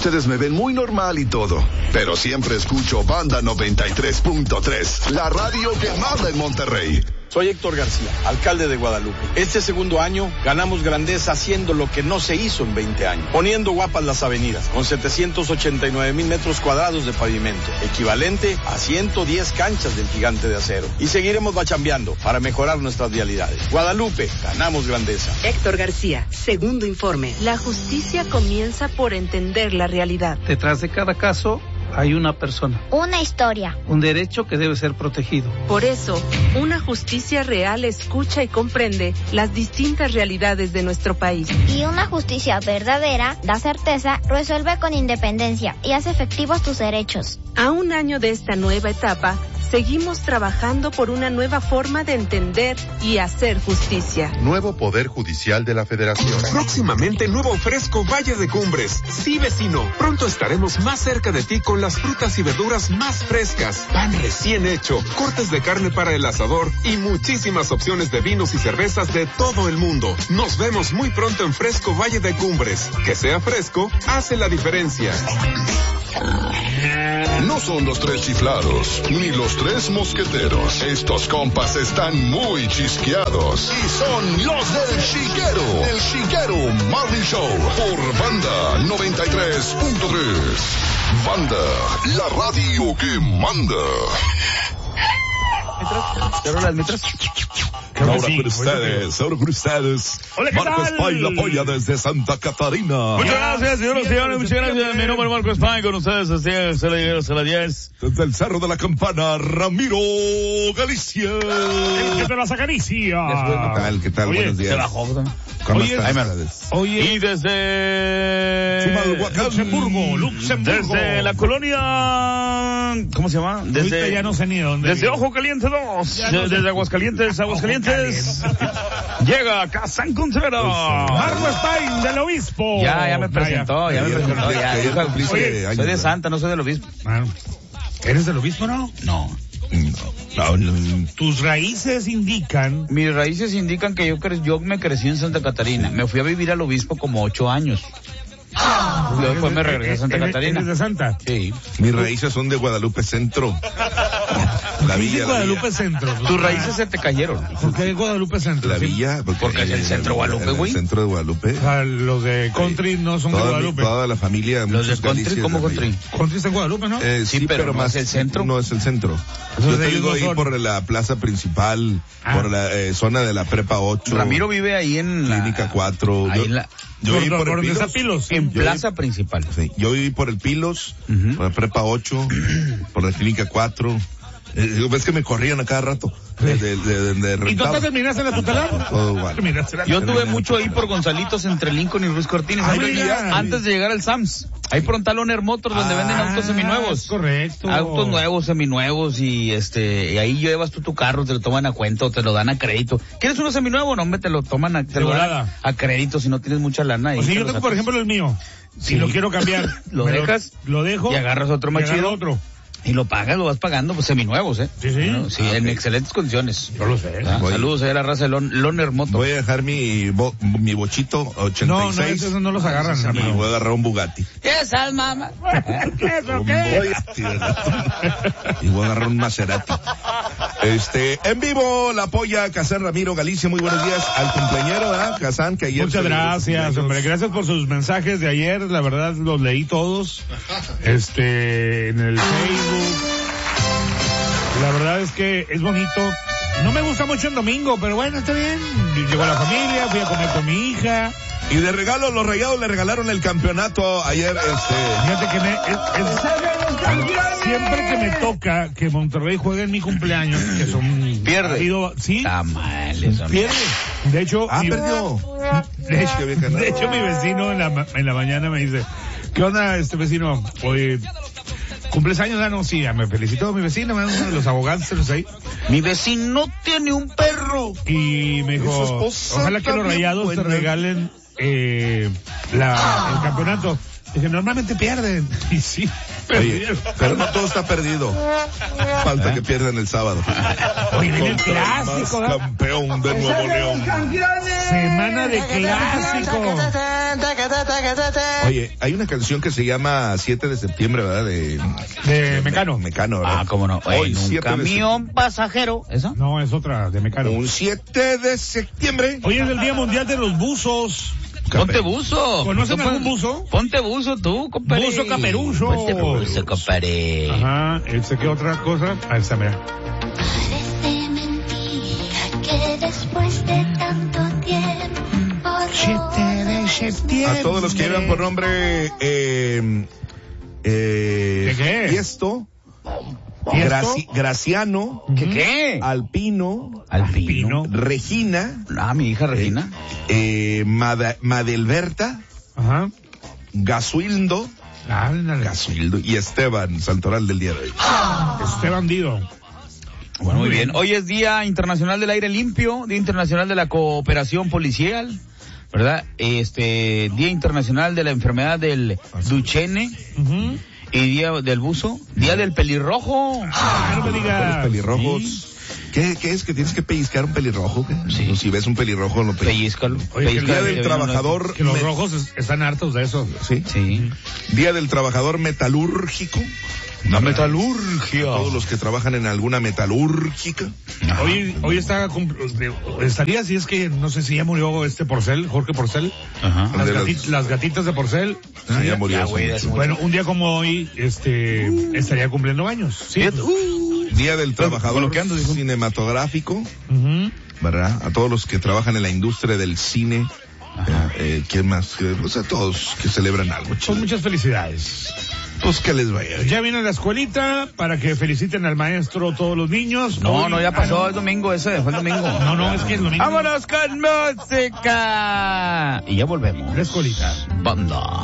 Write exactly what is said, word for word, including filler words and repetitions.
Ustedes me ven muy normal y todo, pero siempre escucho Banda noventa y tres punto tres, la radio que manda en Monterrey. Soy Héctor García, alcalde de Guadalupe. Este segundo año ganamos grandeza haciendo lo que no se hizo en veinte años, poniendo guapas las avenidas, con setecientos ochenta y nueve mil metros cuadrados de pavimento, equivalente a ciento diez canchas del Gigante de Acero. Y seguiremos bachambeando para mejorar nuestras vialidades. Guadalupe, ganamos grandeza. Héctor García, segundo informe. La justicia comienza por entender la realidad. Detrás de cada caso hay una persona. Una historia. Un derecho que debe ser protegido. Por eso, una justicia real escucha y comprende las distintas realidades de nuestro país. Y una justicia verdadera da certeza, resuelve con independencia y hace efectivos tus derechos. A un año de esta nueva etapa, seguimos trabajando por una nueva forma de entender y hacer justicia. Nuevo Poder Judicial de la Federación. Próximamente, nuevo Fresco Valle de Cumbres. Sí, vecino, pronto estaremos más cerca de ti con las frutas y verduras más frescas, pan recién hecho, cortes de carne para el asador y muchísimas opciones de vinos y cervezas de todo el mundo. Nos vemos muy pronto en Fresco Valle de Cumbres. Que sea fresco, hace la diferencia. No son los tres chiflados, ni los tres mosqueteros. Estos compas están muy chisqueados. Y son los del Chiquero. El Chiquero Morning Show. Por Banda noventa y tres punto tres. Banda, la radio que manda. ¿Pero las metras? Ahora con ustedes, ahora con ustedes. Hola, ¿qué Marco tal? Spine, la polla desde Santa Catarina. Muchas gracias, señoras y señores, muchas gracias. Mi nombre es Marco Spine, con ustedes hasta las diez. Desde el Cerro de la Campana, Ramiro Galicia. El que te las acaricia. ¿Qué tal? ¿Qué tal? Oye, Buenos días. se bajó, ¿no? ¿Cómo Oye, están Ay, ustedes? Oye, y desde Chimalhuacán, Luxemburgo, Luxemburgo. Desde la colonia, ¿cómo se llama? Desde Ahorita ya no sé ni dónde. Desde vivo. Ojo Caliente dos, no desde sé. Aguascalientes, Aguascalientes. Llega Kazán Contreras. Marco Spine del obispo. Ya, ya me presentó, ya me presentó. Ya, ya, ya, Oye, ya, soy de ya. Santa, no soy del obispo. Bueno, ¿eres del obispo, no? No. No, no. Tus raíces indican. Mis raíces indican que yo, cre yo me crecí en Santa Catarina. Me fui a vivir al obispo como ocho años. Yo después me regresé a Santa ¿Eres, Catarina. ¿Eres de Santa? Sí. Mis raíces son de Guadalupe Centro. La ¿Qué villa, de la Guadalupe villa. Centro? Tus raíces se te cayeron. ¿Por qué de Guadalupe Centro? La Sí. villa. Porque es el centro de Guadalupe, en el güey. centro de Guadalupe. O sea, los de country no son Toda, de mi- Guadalupe. toda la familia. Los muchos de country, Galicias ¿cómo de ahí. country? Country está en Guadalupe, ¿no? Eh, Sí, sí, pero pero no más es el centro. No es el centro. Entonces, Yo te ellos digo no ahí son- por la plaza principal, Ah. por la eh, zona de la Prepa ocho. Ramiro vive ahí en la... Clínica cuatro. Ahí Yo, en la... yo por viví por, por el donde está Pilos. Pilos. En Yo plaza principal. Sí, yo viví por el Pilos, Ujú. por la Prepa ocho, por la Clínica cuatro. Eh, ves que me corrían a cada rato. De, de, de, de ¿Y tú rentaba. te terminaste la tutelar? Todo igual. Terminaste la Yo tuve mucho ahí por Gonzalitos entre Lincoln y Ruiz Cortines. Ay, antes, mira. antes de llegar al Sams. Ahí por un talón Motors donde Ah, venden autos seminuevos. Correcto. Autos nuevos, seminuevos y este, y ahí llevas tú tu carro, te lo toman a cuenta o te lo dan a crédito. ¿Quieres uno seminuevo? No, hombre, te lo toman a, te De lo dan volada. a crédito si no tienes mucha lana. O sea, te yo lo tengo, por sacas. ejemplo, el mío. Si Sí. lo quiero cambiar. Lo me dejas Lo dejo. y agarras otro más y agarro chido. otro. Y lo pagas, lo vas pagando, pues seminuevos, ¿eh? Sí, sí. Bueno, sí, Ah, en ok. excelentes condiciones. Yo lo sé. Ah, Voy. Saludos ahí a la raza de Lon Loner Moto. Voy a dejar mi, bo, mi bochito ochenta y No, no, seis. esos no los agarran, y amigo. voy a agarrar un Bugatti. Esas mamá. ¿Eso Un qué? Bugatti, ¿verdad? Y voy a agarrar un Maserati. Este, en vivo, la polla Kazán Ramiro Galicia. Muy buenos días al cumpleañero, ¿verdad? Kazán, que ayer. Muchas fue- gracias, hombre. Gracias por sus mensajes de ayer. La verdad, los leí todos. Este, en el Facebook. La verdad es que es bonito. No me gusta mucho el domingo, pero bueno, está bien. Llegó la familia, fui a comer con mi hija. Y de regalo, los Rayados le regalaron el campeonato ayer, este. Fíjate que me, es- es- siempre que me toca que Monterrey juegue en mi cumpleaños, que son... Pierde. ha ido- sí, Tamales, hombre. pierde. De hecho, Ah, mi- perdió. De hecho, Qué bien ganado. de hecho, mi vecino en la, ma- en la mañana me dice, ¿qué onda este vecino? Oye, ¿cumples años? Ah, no, sí, ya me felicitó mi vecino, uno de los abogados ahí. Mi vecino tiene un perro. Y me Y su dijo, esposa ojalá que está los bien Rayados te buena. regalen eh, la, el campeonato. Dije, normalmente pierden. Y sí, Oye, perdieron. pero no todo está perdido. Falta que pierdan el sábado. Oye, viene el Contra el clásico, más ¿no? campeón de Nuevo León. Semana de clásico. Oye, hay una canción que se llama siete de septiembre, ¿verdad? De, de Mecano. Mecano, ¿verdad? Ah, cómo no. Hoy, En un camión pasajero, ¿eso? No, es otra, de Mecano. Un siete de septiembre. Hoy es el Día Mundial de los Buzos. Ponte buzo. ¿Conocen Tú, algún buzo? Ponte buzo tú, compadre. Buzo caperuso. Ponte buzo, compadre. Ajá, ¿ese qué otra cosa? Ahí está, mira. Parece mentira que después de tanto tiempo siete de septiembre. A todos los que llevan por nombre eh, eh, ¿De qué? Tiesto, ¿Tiesto? Graci- Graciano, ¿Qué qué? Alpino, Alpino. Regina, Ah, mi hija Regina. eh, Mada- Madelberta, Ajá. Gasuildo, Ándale. Gasuildo y Esteban Santoral del día de hoy. Este bandido. Bueno, muy bien. Hoy es Día Internacional del Aire Limpio, Día Internacional de la Cooperación Policial, ¿verdad? Este, Día Internacional de la Enfermedad del Duchenne. Uh-huh. Y Día del Buzo, Día del Pelirrojo. Ah, no me digas. Los pelirrojos. Sí. ¿Qué, ¿Qué es que tienes que pellizcar un pelirrojo? ¿Qué? Sí. O si ves un pelirrojo, lo pellizcas. Pellízcalo. Oye, que el Día Día del Pellízcalo. Trabajador. Que los me- rojos es- están hartos de eso. Sí. Sí. Día del Trabajador Metalúrgico. La metalurgia. Todos los que trabajan en alguna metalúrgica. Hoy, hoy está, cum- de- estaría si es que, no sé si ya murió este Porcel, Jorge Porcel. Ajá. Las, De las- gati- las gatitas de Porcel. Ah, ya murió. Ya, hace güey, mucho. hace mucho. Bueno, un día como hoy, este, estaría cumpliendo años. Sí. Fíjate, uh, Día del Trabajador Coloqueando, dijo. Cinematográfico, Ujú. ¿verdad? A todos los que trabajan en la industria del cine. Ajá. Eh, ¿Quién más? Eh, Pues a todos que celebran algo. Son chido. muchas felicidades. Pues que les vaya bien. Ya viene la escuelita para que feliciten al maestro todos los niños. No, Hoy- no, ya pasó ah, el domingo ese, fue el domingo. No, no, es que el domingo. ¡Vámonos con música! Y ya volvemos. La escuelita. Banda.